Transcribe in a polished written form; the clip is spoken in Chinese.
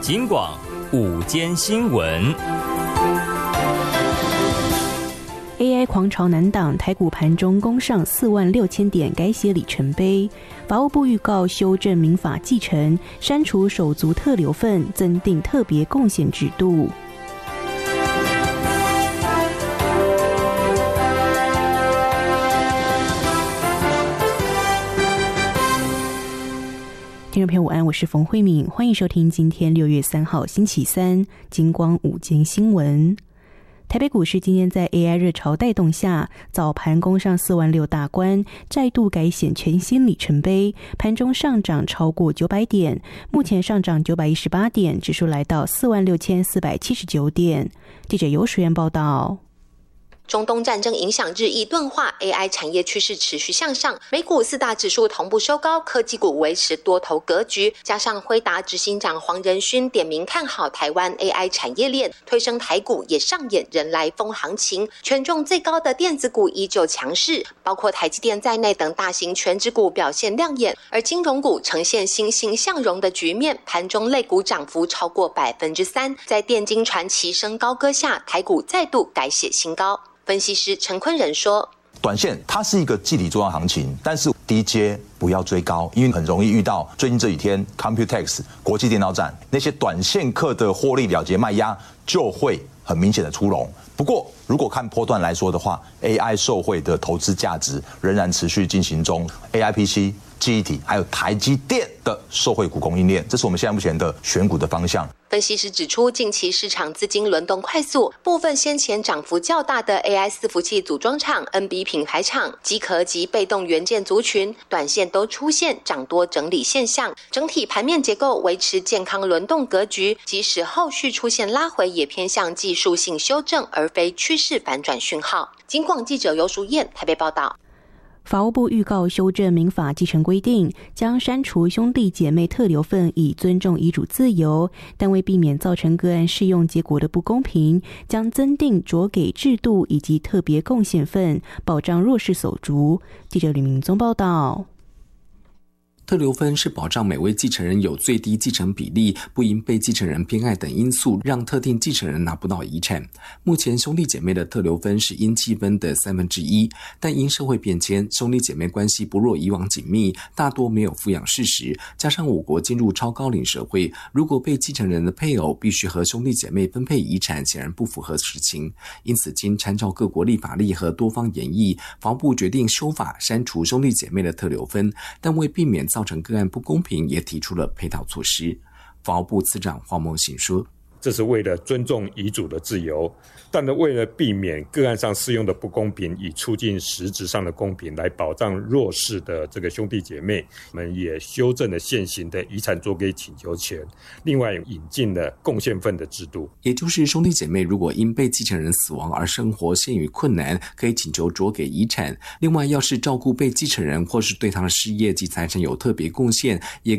警广午间新闻。 AI 狂潮难挡，台股盘中攻上46000点，改写里程碑。法务部预告修正民法继承，删除手足特留份，增订特别贡献制度。听众朋友午安，我是冯慧敏，欢迎收听今天6月3号星期三金光午间新闻。台北股市今天在 AI 热潮带动下，早盘攻上46000大关，再度改写全新里程碑，盘中上涨超过900点，目前上涨918点，指数来到46479点。记者游淑媛报道。 中东战争影响日益钝化 ，AI 产业趋势持续向上，美股4大指数同步收高，科技股维持多头格局，加上辉达执行长黄仁勋点名看好台湾 AI 产业链，推升台股也上演人来疯行情，权重最高的电子股依旧强势，包括台积电在内等大型权值股表现亮眼，而金融股呈现欣欣向荣的局面，盘中类股涨幅超过3%，在电金传齐升高歌下，台股再度改写新高。分析师陈坤仁说， 短线它是一个季底作战行情，但是低阶不要追高，因为很容易遇到最近这几天 Computex 国际电脑展那些短线客的获利了结卖压就会很明显的出笼。不过如果看波段来说的话， AI 受惠的投资价值仍然持续进行中， AIPC 记忆体还有台积电的受惠股供应链，这是我们现在目前的选股的方向。 分析师指出，近期市场资金轮动快速，部分先前涨幅较大的 AI 伺服器组装厂、NB 品牌厂、机壳及被动元件族群，短线都出现涨多整理现象，整体盘面结构维持健康轮动格局，即使后续出现拉回，也偏向技术性修正，而非趋势反转讯号。警广记者游淑燕台北报道。 法务部预告修正民法继承规定，将删除兄弟姐妹特留份，以尊重遗嘱自由，但为避免造成个案适用结果的不公平，将增订酌给制度以及特别贡献份，保障弱势手足。记者吕明宗报道。 特留分是保障每位继承人有最低继承比例，不因被继承人偏爱等因素让特定继承人拿不到遗产。目前兄弟姐妹的特留分是应继分的1/3，但因社会变迁，兄弟姐妹关系不若以往紧密，大多没有抚养事实，加上我国进入超高龄社会，如果被继承人的配偶必须和兄弟姐妹分配遗产，显然不符合实情。因此经参照各国立法例和多方研议，法务部决定修法删除兄弟姐妹的特留分，但为避免造成个案不公平，也提出了配套措施。法务部次长黄孟行说， 这是为了尊重遗嘱的自由，但是为了避免个案上适用的不公平，以促进实质上的公平，来保障弱势的这个兄弟姐妹，我们也修正了现行的遗产酌给请求权，另外引进了贡献份的制度， 也就是兄弟姐妹如果因被继承人死亡而生活陷于困难，可以请求酌给遗产。另外，要是照顾被继承人或是对他的事业及财产有特别贡献，也